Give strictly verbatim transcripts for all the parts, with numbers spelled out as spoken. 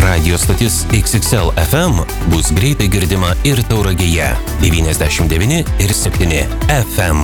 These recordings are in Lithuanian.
Radio stotis X X L F M bus greitai girdima ir Tauragėje devyniasdešimt devyni ir septyni F M.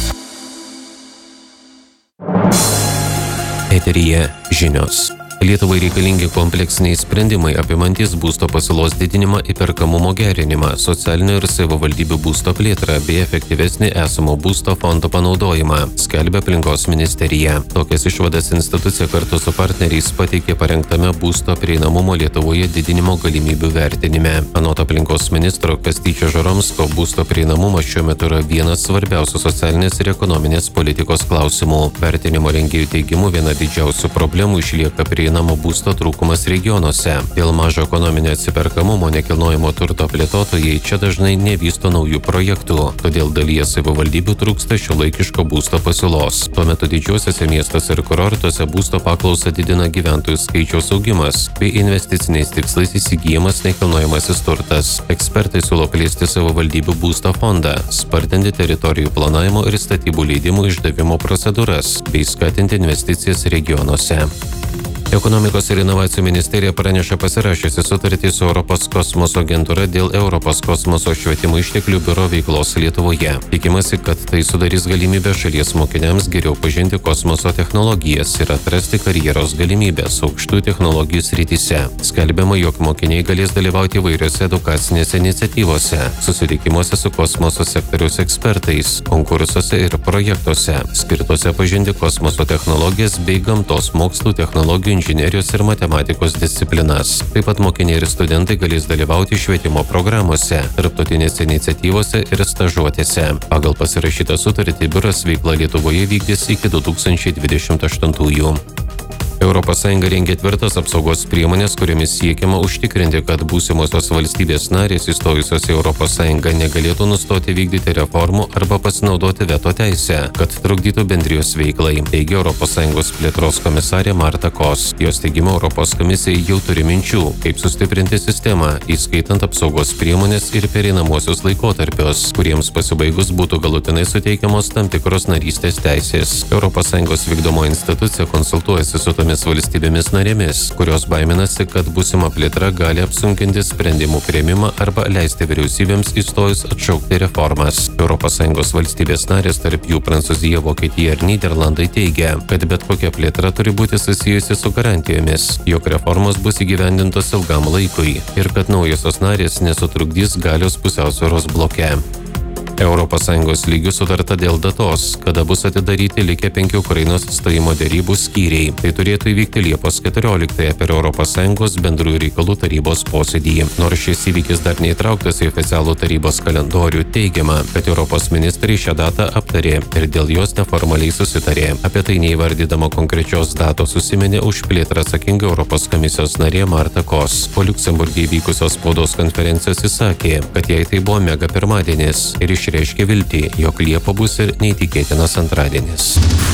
Eteryje žinios. Lietuvai reikalingi kompleksiniai sprendimai apimantis būsto pasiūlos didinimą, įperkamumo gerinimą, socialinio ir savivaldybių būsto plėtrą bei efektyvesnį esamo būsto fondo panaudojimą, skelbia Aplinkos ministerija. Tokias išvadas institucija kartu su partneriais pateikė parengtame būsto prieinamumo Lietuvoje didinimo galimybių vertinime. Anot aplinkos ministro Kastyčio Žoromsko, būsto prieinamumas šiuo metu yra vienas svarbiausių socialinės ir ekonominės politikos klausimų. Vertinimo rengėjų teigimu viena didžiausių problemų išlieka prie namo būsto trūkumas regionuose. Dėl mažo ekonominio atsiperkamumo nekilnojamo turto plėtotojai čia dažnai nevysto naujų projektų, todėl dalyje savivaldybių trūksta šiuolaikiško būsto pasiūlos. Tuo metu didžiuosiuose miestuose ir kurortuose būsto paklausą didina gyventojų skaičiaus augimas bei investiciniais tikslais įsigyjamas nekilnojamasis turtas. Ekspertai siūlo plėsti savivaldybių būsto fondą, spartinti teritorijų planavimo ir statybų leidimų išdavimo procedūras bei skatinti investicijas regionuose. Ekonomikos ir inovacijų ministerija praneša pasirašiusi sutartį su Europos kosmoso agentūra dėl Europos kosmoso švietimo išteklių biuro veiklos Lietuvoje. Tikimasi, kad tai sudarys galimybę šalies mokiniams geriau pažinti kosmoso technologijas ir atrasti karjeros galimybės aukštųjų technologijų srityse. Skelbiama, jog mokiniai galės dalyvauti įvairiose edukacinėse iniciatyvose, susitikimuose su kosmoso sektoriaus ekspertais, konkursuose ir projektuose, skirtuose pažinti kosmoso technologijas bei gamtos mokslų technologijų inžinerijos ir matematikos disciplinas. Taip pat mokiniai ir studentai galės dalyvauti švietimo programuose, tarptautinėse iniciatyvose ir stažuotėse. Pagal pasirašytą sutartį biuras veiklą Lietuvoje vykdys iki du tūkstančiai dvidešimt aštuntųjų. Europos Sąjunga rengia tvirtas apsaugos priemonės, kuriomis siekiama užtikrinti, kad būsimosios valstybės narės įstojusios į Europos Sąjungą negalėtų nustoti vykdyti reformų arba pasinaudoti veto teisę, kad trukdytų bendrijos veiklai, teigia Europos Sąjungos plėtros komisarė Marta Kos. Jos teigimu, Europos komisija jau turi minčių, kaip sustiprinti sistemą, įskaitant apsaugos priemonės ir pereinamuosius laikotarpius, kuriems pasibaigus būtų galutinai suteikiamos tam tikros narystės teisės. Europos Sąjungos vykdomo institucija konsultuojasi su tomis valstybėmis narėmis, kurios baiminasi, kad būsima plėtra gali apsunkinti sprendimų priėmimą arba leisti vyriausybėms įstojus atšaukti reformas. Europos Sąjungos valstybės narės, tarp jų Prancūzija, Vokietija ir Nyderlandai, teigia, kad bet kokia plėtra turi būti susijusi su garantijomis, jog reformos bus įgyvendintos ilgam laikui ir kad naujosios narės nesutrukdys galios pusiausvyros bloke. Europos Sąjungos lygių sutarta dėl datos, kada bus atidaryti likę penki Ukrainos stojimo derybų skyriai. Tai turėtų įvykti Liepos keturioliktąją per Europos Sąjungos bendrųjų reikalų tarybos posėdį. Nors šis įvykis dar neįtrauktas į oficialų tarybos kalendorių, teigiama, kad Europos ministrai šią datą aptarė ir dėl jos neformaliai susitarė. Apie tai neįvardydama konkrečios datos užsiminė už plėtrą atsakinga Europos komisijos narė Marta Kos. Po Liuksemburge įvykusios spaudos konferencijos įsakė, kad jai tai buvo mega pirmadienis ir iš reiškia viltį, jog Liepa bus ir neįtikėtinas antradienis.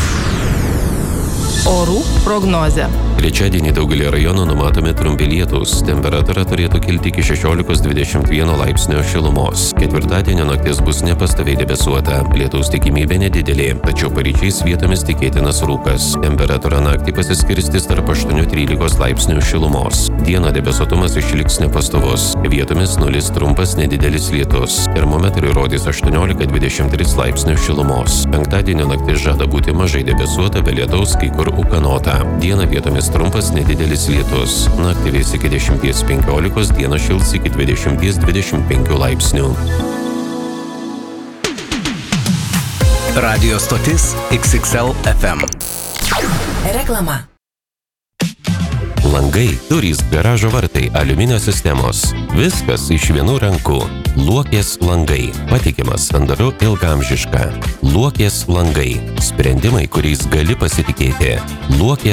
Orų prognozė. Trečiadienį daugelį rajonų numatomi trumpi lietūs. Temperatūra turėtų kilti iki šešiolikos dvidešimt vieno laipsnio šilumos. Ketvirtadienio naktis bus nepastoviai debesuota. Lietaus tikimybė nedidelė, tačiau paryčiais vietomis tikėtinas rūkas. Temperatūra naktį pasiskirstys tarp aštuonių trylikos laipsnių šilumos. Dieną debesuotumas išliks nepastovus. Vietomis nulis trumpas nedidelis lietus. Termometrai rodys aštuoniolika dvidešimt tris laipsnių šilumos. Penktadienio naktis žada būti mažai debesuota, be lietaus kai kur ūkanota. Dieną vietomis trumpas nedidelis lietus. Naktį vės iki dešimties penkiolikos, dieną šils iki dvidešimties dvidešimt penkių laipsnių. Radio stotis X X L F M. Reklama. Langai, durys, garažo vartai, aliuminio sistemos. Viskas iš vienų rankų. Luokės langai. Patikimas, sandaru, ilgaamžiška. Luokės langai. Sprendimai, kuriais gali pasitikėti. Luokės